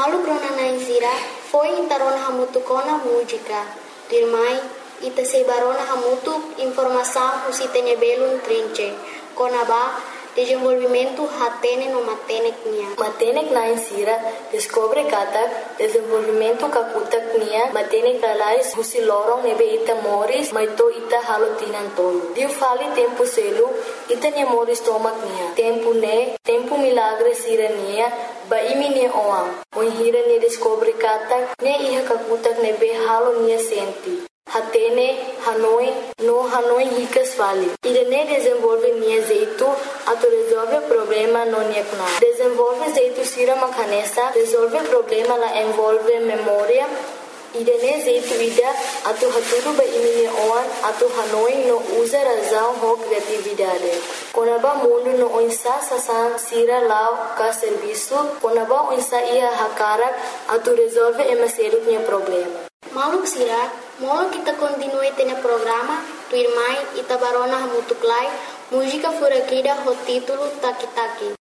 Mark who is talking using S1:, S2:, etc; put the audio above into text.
S1: Malu brona naizira foi intarona hamutu kona música. Dirmai ita sebarona hamutu informação usitene belun trinche. Konaba desenvolvimento hatene no matenek nia.
S2: Matenek na insira descobre katak desenvolvimento kakutak nia matenek dalais husilorong nebe ita moris maito ita halotinan tolo. Dio fali tempo selu ita nia moris tomak nia. Tempo milagre sira nia ba imi nia oam. Hira nia descobre katak nia iha kakutak nebe halo nia senti. Hatene, Hanoi ricas vale. Irene desenvolve nia zeito, ato resolve problema no nia kuna. Desenvolve zeito sira makanesa, resolve problema la envolve memória. Irene zeito ida, ato haturu ba imine oan, ato Hanoi no usa razão ho criatividade. Konaba mundo no oinsa sasan sira lao ka serviço, konaba oinsa ia hakarak, ato resolve emaseru nia problema.
S1: Maluk sira, molo kita continue tene programa, tu irmai ita barona hamutuklai, música furakida ho título Taki Taki.